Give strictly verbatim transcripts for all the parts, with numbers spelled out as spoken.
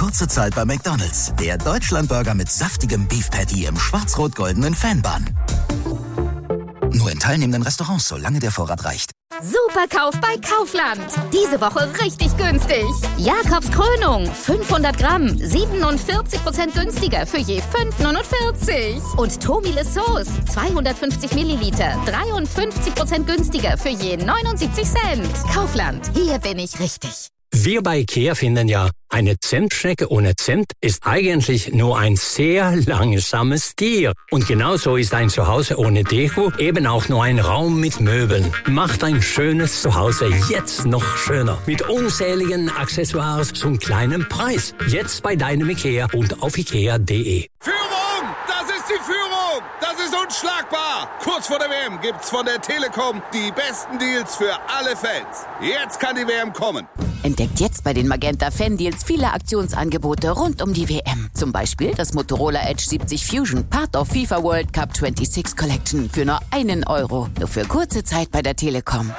kurze Zeit bei McDonald's. Der Deutschlandburger mit saftigem Beef Patty im schwarz-rot-goldenen Fanbun. Nur in teilnehmenden Restaurants, solange der Vorrat reicht. Superkauf bei Kaufland. Diese Woche richtig günstig. Jakobs Krönung, fünfhundert Gramm, siebenundvierzig Prozent günstiger für je fünf neunundvierzig. Und Tomile Sauce, zweihundertfünfzig Milliliter, dreiundfünfzig Prozent günstiger für je neunundsiebzig Cent. Kaufland, hier bin ich richtig. Wir bei IKEA finden ja, eine Zentschnecke ohne Cent ist eigentlich nur ein sehr langsames Tier. Und genauso ist ein Zuhause ohne Deko eben auch nur ein Raum mit Möbeln. Macht ein schönes Zuhause jetzt noch schöner. Mit unzähligen Accessoires zum kleinen Preis. Jetzt bei deinem IKEA und auf ikea punkt de. Führung! Das ist die Führung! Das ist unschlagbar! Kurz vor der W M gibt's von der Telekom die besten Deals für alle Fans. Jetzt kann die W M kommen. Entdeckt jetzt bei den Magenta Fan-Deals viele Aktionsangebote rund um die W M. Zum Beispiel das Motorola Edge siebzig Fusion, Part of FIFA World Cup sechsundzwanzig Collection für nur einen Euro. Nur für kurze Zeit bei der Telekom.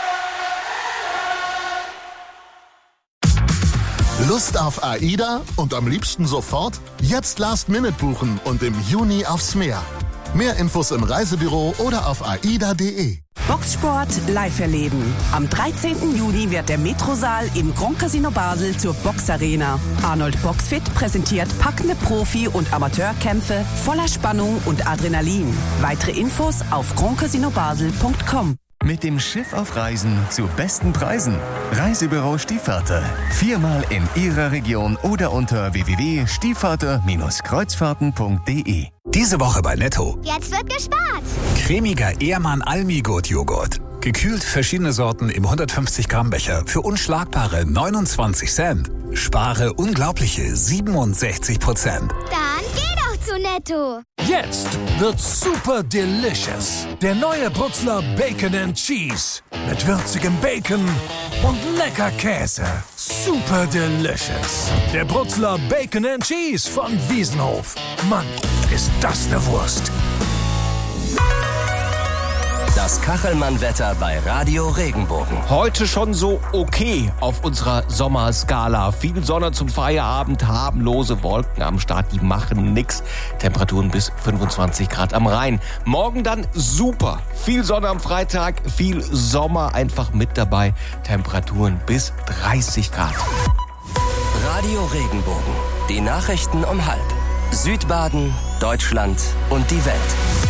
Lust auf AIDA und am liebsten sofort? Jetzt Last Minute buchen und im Juni aufs Meer. Mehr Infos im Reisebüro oder auf aida punkt de. Boxsport live erleben. Am dreizehnten Juni wird der Metrosaal im Grand Casino Basel zur Boxarena. Arnold Boxfit präsentiert packende Profi- und Amateurkämpfe voller Spannung und Adrenalin. Weitere Infos auf grand casino basel punkt com. Mit dem Schiff auf Reisen zu besten Preisen. Reisebüro Stiefvater. Viermal in Ihrer Region oder unter w w w punkt stiefvater Kreuzfahrten punkt de. Diese Woche bei Netto. Jetzt wird gespart. Cremiger Ehrmann Almi-Gut Joghurt. Gekühlt verschiedene Sorten im hundertfünfzig Gramm Becher für unschlagbare neunundzwanzig Cent. Spare unglaubliche siebenundsechzig Prozent. Dann geh doch zu Netto. Jetzt wird's super delicious. Der neue Brutzler Bacon and Cheese. Mit würzigem Bacon und lecker Käse. Super delicious. Der Brutzler Bacon and Cheese von Wiesenhof. Mann, ist das eine Wurst. Das Kachelmann-Wetter bei Radio Regenbogen. Heute schon so okay auf unserer Sommerskala. Viel Sonne zum Feierabend, harmlose Wolken am Start, die machen nix. Temperaturen bis fünfundzwanzig Grad am Rhein. Morgen dann super. Viel Sonne am Freitag, viel Sommer einfach mit dabei. Temperaturen bis dreißig Grad. Radio Regenbogen. Die Nachrichten um halb. Südbaden, Deutschland und die Welt.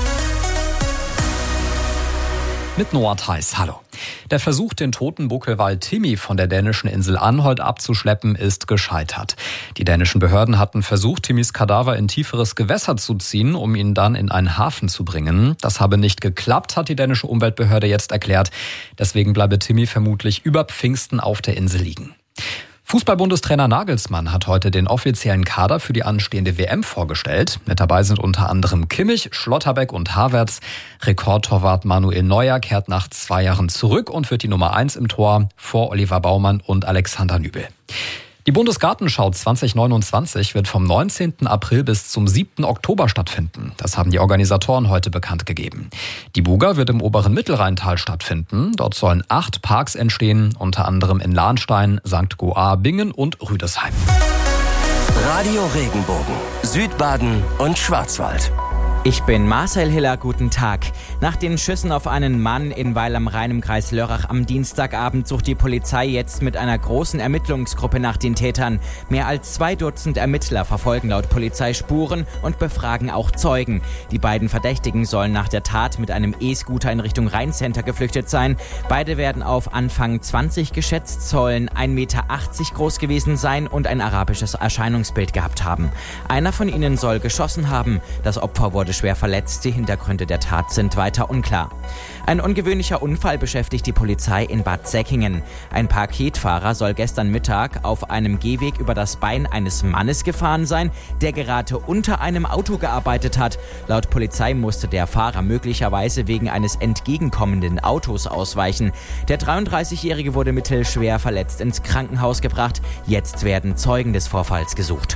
Mit Noah Theis, hallo. Der Versuch, den toten Buckelwal Timmy von der dänischen Insel Anholt abzuschleppen, ist gescheitert. Die dänischen Behörden hatten versucht, Timmys Kadaver in tieferes Gewässer zu ziehen, um ihn dann in einen Hafen zu bringen. Das habe nicht geklappt, hat die dänische Umweltbehörde jetzt erklärt. Deswegen bleibe Timmy vermutlich über Pfingsten auf der Insel liegen. Fußball-Bundestrainer Nagelsmann hat heute den offiziellen Kader für die anstehende W M vorgestellt. Mit dabei sind unter anderem Kimmich, Schlotterbeck und Havertz. Rekordtorwart Manuel Neuer kehrt nach zwei Jahren zurück und wird die Nummer eins im Tor vor Oliver Baumann und Alexander Nübel. Die Bundesgartenschau zwanzig neunundzwanzig wird vom neunzehnten April bis zum siebten Oktober stattfinden. Das haben die Organisatoren heute bekannt gegeben. Die Buga wird im oberen Mittelrheintal stattfinden. Dort sollen acht Parks entstehen, unter anderem in Lahnstein, Sankt Goar, Bingen und Rüdesheim. Radio Regenbogen, Südbaden und Schwarzwald. Ich bin Marcel Hiller, guten Tag. Nach den Schüssen auf einen Mann in Weil am Rhein im Kreis Lörrach am Dienstagabend sucht die Polizei jetzt mit einer großen Ermittlungsgruppe nach den Tätern. Mehr als zwei Dutzend Ermittler verfolgen laut Polizei Spuren und befragen auch Zeugen. Die beiden Verdächtigen sollen nach der Tat mit einem E-Scooter in Richtung Rheincenter geflüchtet sein. Beide werden auf Anfang zwanzig geschätzt, sollen ein Meter achtzig groß gewesen sein und ein arabisches Erscheinungsbild gehabt haben. Einer von ihnen soll geschossen haben. Das Opfer wurde schwer verletzt. Die Hintergründe der Tat sind weiter unklar. Ein ungewöhnlicher Unfall beschäftigt die Polizei in Bad Säckingen. Ein Paketfahrer soll gestern Mittag auf einem Gehweg über das Bein eines Mannes gefahren sein, der gerade unter einem Auto gearbeitet hat. Laut Polizei musste der Fahrer möglicherweise wegen eines entgegenkommenden Autos ausweichen. Der dreiunddreißigjährige wurde mittelschwer verletzt ins Krankenhaus gebracht. Jetzt werden Zeugen des Vorfalls gesucht.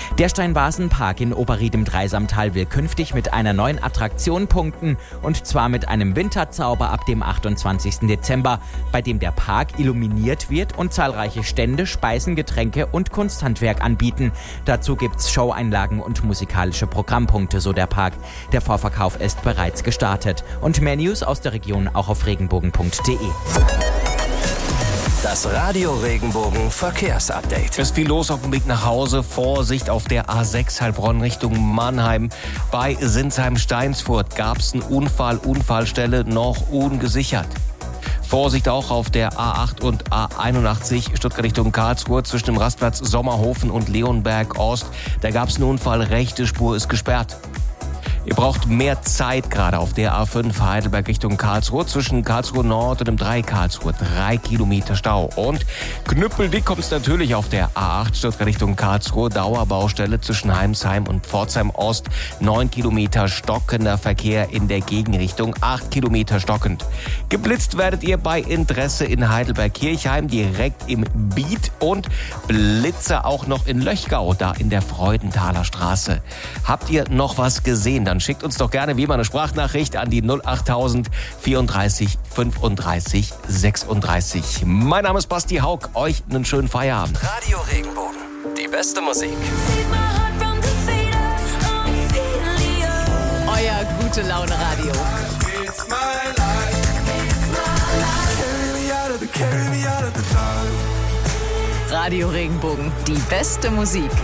Der Steinbasen-Park in Oberried im Dreisamtal will künftig mit einer neuen Attraktion punkten, und zwar mit einem Winterzauber ab dem achtundzwanzigsten Dezember, bei dem der Park illuminiert wird und zahlreiche Stände, Speisen, Getränke und Kunsthandwerk anbieten. Dazu gibt's Showeinlagen und musikalische Programmpunkte, so der Park. Der Vorverkauf ist bereits gestartet. Und mehr News aus der Region auch auf regenbogen punkt de. Das Radio Regenbogen Verkehrsupdate. Es ist viel los auf dem Weg nach Hause. Vorsicht auf der A sechs Heilbronn Richtung Mannheim. Bei Sinsheim-Steinsfurt gab es einen Unfall, Unfallstelle noch ungesichert. Vorsicht auch auf der A acht und A einundachtzig Stuttgart Richtung Karlsruhe zwischen dem Rastplatz Sommerhofen und Leonberg Ost. Da gab es einen Unfall, rechte Spur ist gesperrt. Ihr braucht mehr Zeit gerade auf der A fünf Heidelberg Richtung Karlsruhe zwischen Karlsruhe Nord und dem drei Karlsruhe. Drei Kilometer Stau. Und knüppeldick kommt es natürlich auf der A acht Stuttgart Richtung Karlsruhe. Dauerbaustelle zwischen Heimsheim und Pforzheim Ost. Neun Kilometer stockender Verkehr in der Gegenrichtung. Acht Kilometer stockend. Geblitzt werdet ihr bei Interesse in Heidelberg-Kirchheim direkt im Beat. Und Blitze auch noch in Löchgau, da in der Freudenthaler Straße. Habt ihr noch was gesehen? Dann schickt uns doch gerne wie immer eine Sprachnachricht an die null achttausend vierunddreißig fünfunddreißig sechsunddreißig. Mein Name ist Basti Haug. Euch einen schönen Feierabend. Radio Regenbogen. Die beste Musik. Euer gute Laune Radio. Radio Regenbogen. Die beste Musik.